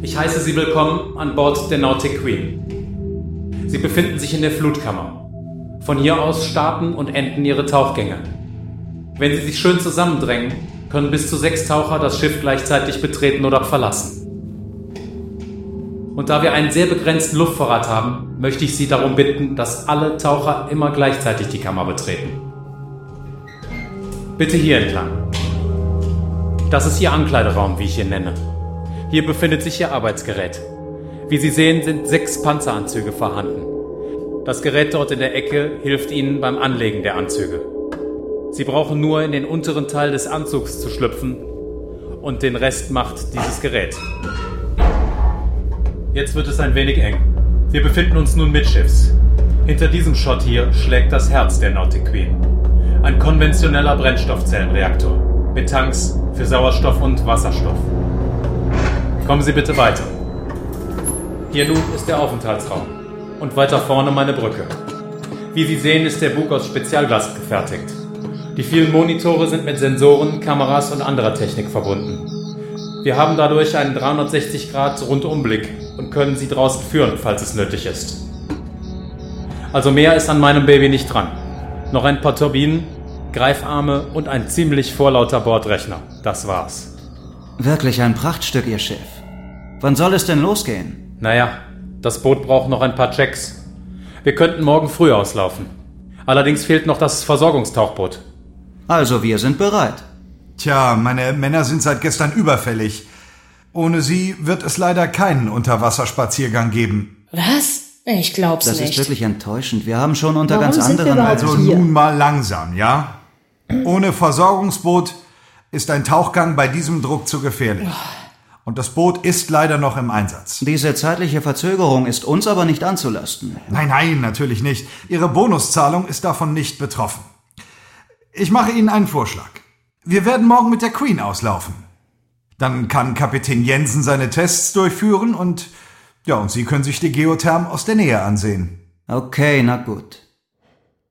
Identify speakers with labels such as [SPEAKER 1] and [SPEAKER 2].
[SPEAKER 1] Ich heiße Sie willkommen an Bord der Nautic Queen. Sie befinden sich in der Flutkammer. Von hier aus starten und enden Ihre Tauchgänge. Wenn Sie sich schön zusammendrängen, können bis zu 6 Taucher das Schiff gleichzeitig betreten oder verlassen. Und da wir einen sehr begrenzten Luftvorrat haben, möchte ich Sie darum bitten, dass alle Taucher immer gleichzeitig die Kammer betreten. Bitte hier entlang. Das ist Ihr Ankleideraum, wie ich ihn nenne. Hier befindet sich Ihr Arbeitsgerät. Wie Sie sehen, sind 6 Panzeranzüge vorhanden. Das Gerät dort in der Ecke hilft Ihnen beim Anlegen der Anzüge. Sie brauchen nur in den unteren Teil des Anzugs zu schlüpfen und den Rest macht dieses Gerät. Jetzt wird es ein wenig eng. Wir befinden uns nun mittschiffs. Hinter diesem Schott hier schlägt das Herz der Nautic Queen. Ein konventioneller Brennstoffzellenreaktor mit Tanks für Sauerstoff und Wasserstoff. Kommen Sie bitte weiter. Hier nun ist der Aufenthaltsraum und weiter vorne meine Brücke. Wie Sie sehen, ist der Bug aus Spezialglas gefertigt. Die vielen Monitore sind mit Sensoren, Kameras und anderer Technik verbunden. Wir haben dadurch einen 360-Grad-Rundumblick und können Sie draußen führen, falls es nötig ist. Also mehr ist an meinem Baby nicht dran. Noch ein paar Turbinen, Greifarme und ein ziemlich vorlauter Bordrechner. Das war's.
[SPEAKER 2] Wirklich ein Prachtstück, Ihr Schiff. Wann soll es denn losgehen?
[SPEAKER 1] Naja, das Boot braucht noch ein paar Checks. Wir könnten morgen früh auslaufen. Allerdings fehlt noch das Versorgungstauchboot.
[SPEAKER 2] Also, wir sind bereit.
[SPEAKER 3] Tja, meine Männer sind seit gestern überfällig. Ohne sie wird es leider keinen Unterwasserspaziergang geben.
[SPEAKER 4] Was? Ich glaub's
[SPEAKER 2] Das
[SPEAKER 4] nicht.
[SPEAKER 2] ist wirklich enttäuschend. Wir haben schon unter
[SPEAKER 4] Warum
[SPEAKER 2] ganz
[SPEAKER 4] sind wir
[SPEAKER 2] anderen...
[SPEAKER 4] überhaupt
[SPEAKER 3] Also
[SPEAKER 4] hier?
[SPEAKER 3] nun mal langsam, ja? Ohne Versorgungsboot ist ein Tauchgang bei diesem Druck zu gefährlich. Und das Boot ist leider noch im Einsatz.
[SPEAKER 2] Diese zeitliche Verzögerung ist uns aber nicht anzulasten.
[SPEAKER 3] Nein, natürlich nicht. Ihre Bonuszahlung ist davon nicht betroffen. Ich mache Ihnen einen Vorschlag. Wir werden morgen mit der Queen auslaufen. Dann kann Kapitän Jensen seine Tests durchführen und Sie können sich die Geotherm aus der Nähe ansehen.
[SPEAKER 2] Okay, na gut.